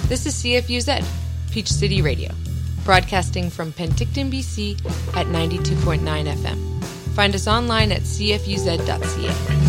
This is CFUZ, Peach City Radio, broadcasting from Penticton, BC at 92.9 FM. Find us online at cfuz.ca.